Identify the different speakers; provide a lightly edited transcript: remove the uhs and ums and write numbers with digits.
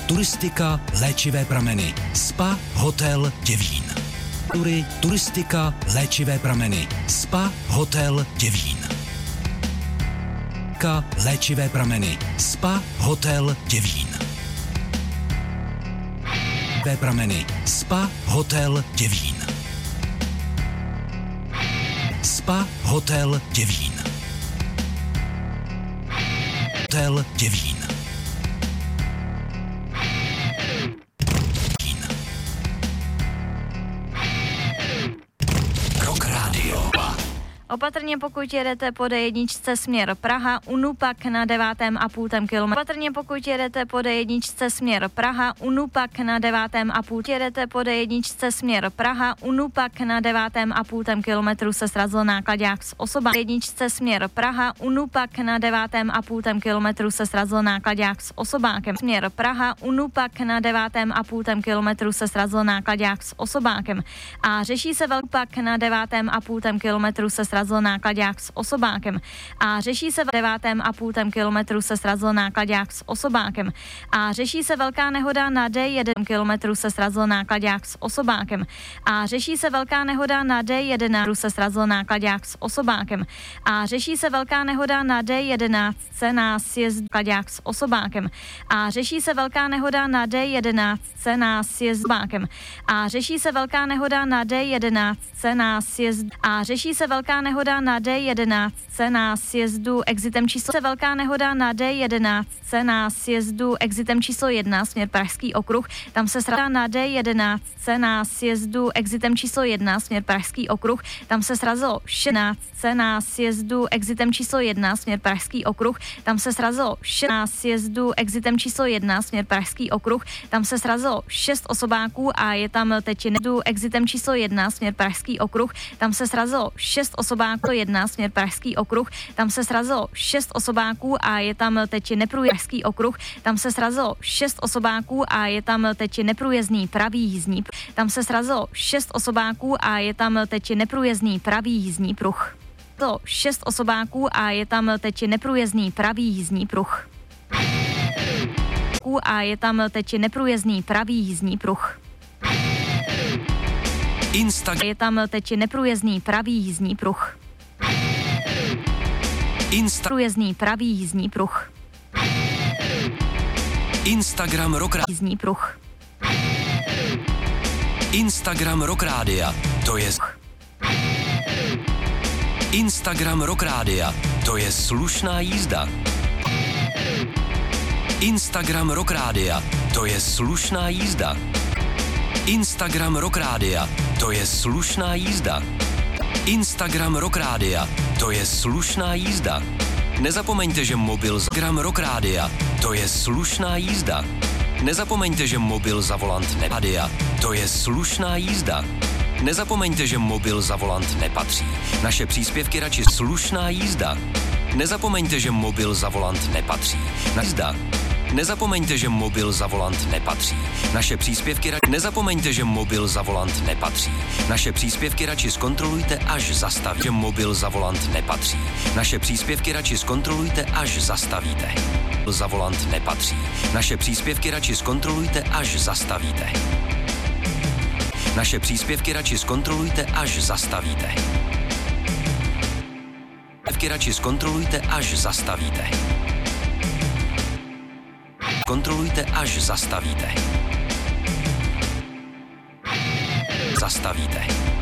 Speaker 1: turistika, léčivé prameny, spa, hotel Děvín. Turistika, léčivé prameny, spa, hotel Děvín. Léčivé prameny, spa, hotel Děvín. Léčivé prameny, spa, hotel Děvín. Spa, hotel Děvín. Hotel Děvín. Rock Radio.
Speaker 2: Opatrně, pokud jedete po D1 směr Praha, Unupak na 9,5 km. Opatrně, pokud jedete po D1 směr Praha, Unupak na 9,5 jedete po D1 směr Praha, Unupak na 9,5 km se srazil náklaďák s osobami. D1 směr Praha, Unupak na 9,5 km se srazil náklaďák s osobákem. Směr Praha, Unupak na 9,5 km se srazil náklaďák s osobákem. A řeší se Velpak na 9,5 km se srazil náklaďák s osobákem. A řeší se 9,5 km se srazil náklaďák s osobákem. A řeší se velká nehoda na D1 km se srazil náklaďák s osobákem. A řeší se velká nehoda na D11 se srazil náklaďák s osobákem. A řeší se velká nehoda na D11 na sjezd náklaďák s osobákem. A řeší se velká nehoda na D11 na sjezd osobákem. A řeší se velká nehoda na D11 na sjezd. A řeší se velká nehoda na D11 na sjezdu exitem číslo se velká nehoda na D11 na sjezdu exitem číslo 1 směr Pražský okruh, tam se srazila na D11 na sjezdu exitem číslo 1 směr Pražský okruh, tam se srazilo 16 na sjezdu exitem číslo 1 směr Pražský okruh, tam se srazilo 6 na sjezdu exitem číslo 1 směr Pražský okruh, tam se srazilo 6 osobáků a je tam teď exitem číslo 1 směr Pražský okruh, tam se srazilo 6 osobáků 1 směr Pražský okruh, tam se srazilo 6 osobáků a je tam teď neprůjezdný okruh, tam se srazilo 6 osobáků a je tam teď neprůjezdný pravý jízdní, tam se srazilo 6 osobáků a je tam teď neprůjezdný pravý jízdní pruh. 6 osobáků a je tam teď neprůjezdný pravý jízdní pruh. A je tam teď neprůjezdný pravý jízdní pruh. Je tam teď neprůjezdný pravý jízdní pruh. Průjezdný pravý jízdní pruh.
Speaker 1: Instagram Rock
Speaker 2: jízdní pruh.
Speaker 1: Instagram Rock Rádia, to je Instagram Rock Rádia, to je slušná jízda. Instagram Rock Rádia, to je slušná jízda. Instagram Rock Rádia, to je slušná jízda. Instagram Rock Rádia, to je slušná jízda. Nezapomeňte, že mobil Instagram Rock Rádia, to je slušná jízda. Nezapomeňte, že mobil za volant nepádia, to je slušná jízda. Nezapomeňte, že mobil za volant nepatří. Naše příspěvky radši slušná jízda. Nezapomeňte, že mobil za volant nepatří. Jízda. Nezapomeňte, že mobil za volant nepatří. Naše příspěvky radši... Nezapomeňte, že mobil za volant nepatří. Naše příspěvky radši zkontrolujte, až zastavíte. Že mobil za volant nepatří. Naše příspěvky radši zkontrolujte, až zastavíte. Za volant nepatří. Naše příspěvky radši zkontrolujte, až zastavíte. Naše příspěvky radši zkontrolujte, až zastavíte. Příspěvky radši zkontrolujte, až zastavíte. Kontrolujte, až zastavíte. Zastavíte.